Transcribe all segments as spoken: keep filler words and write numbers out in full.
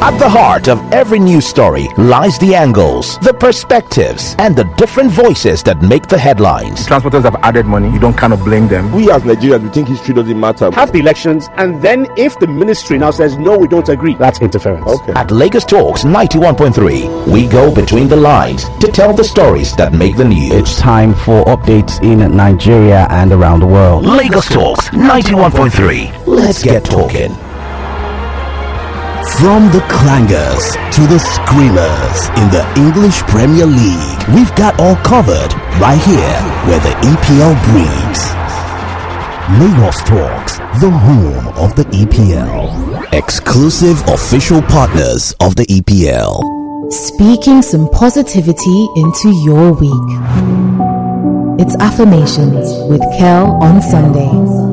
At the heart of every news story lies the angles, the perspectives, and the different voices that make the headlines. Transporters have added money. You don't kind of blame them. We as Nigerians, we think history doesn't matter. Have the elections, and then if the ministry now says, no, we don't agree, that's interference. Okay. At Lagos Talks ninety-one point three, we go between the lines to tell the stories that make the news. It's time for updates in Nigeria and around the world. Lagos Talks ninety-one point three. Let's get talking. From the clangers to the screamers in the English Premier League, we've got all covered right here where the E P L breathes. Lagos Talks, the home of the E P L. Exclusive official partners of the E P L. Speaking some positivity into your week. It's Affirmations with Kel on Sundays.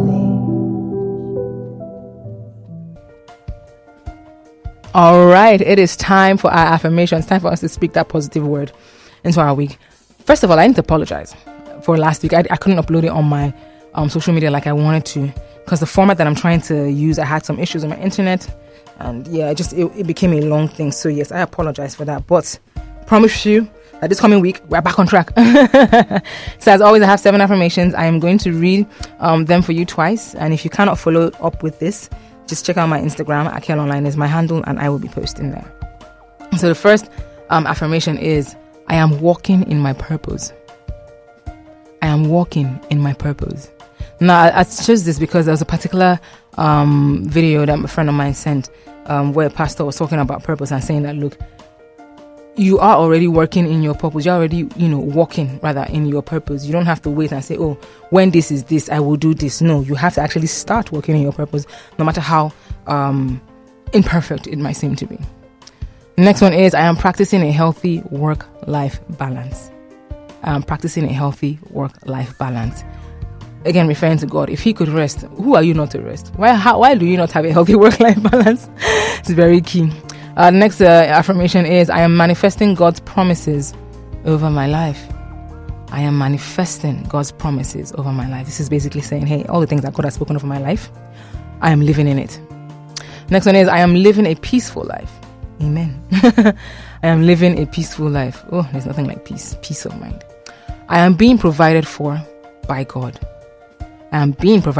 All right, it is time for our affirmations. Time for us to speak that positive word into our week. First of all, I need to apologize for last week. I, I couldn't upload it on my um, social media like I wanted to because the format that I'm trying to use, I had some issues on my internet, and yeah, it just it, it became a long thing. So yes, I apologize for that. But promise you that this coming week we're back on track. So as always, I have seven affirmations. I am going to read um, them for you twice, and if you cannot follow up with this, just check out my Instagram. Akel Online is my handle, and I will be posting there. So the first um, affirmation is, I am walking in my purpose. I am walking in my purpose. Now, I, I chose this because there was a particular um, video that a friend of mine sent um, where a pastor was talking about purpose and saying that, look, you are already working in your purpose. You're already, you know, walking rather in your purpose. You don't have to wait and say, oh, when this is this, I will do this. No, you have to actually start working in your purpose, no matter how um, imperfect it might seem to be. The next one is, I am practicing a healthy work-life balance. I am practicing a healthy work-life balance. Again, referring to God, if he could rest, who are you not to rest? Why, how, why do you not have a healthy work-life balance? It's very key. Uh, next uh, affirmation is, I am manifesting God's promises over my life. I am manifesting God's promises over my life. This is basically saying, hey, all the things that God has spoken over my life, I am living in it. Next one is, I am living a peaceful life. Amen. I am living a peaceful life. Oh, there's nothing like peace, peace of mind. I am being provided for by God. I am being provided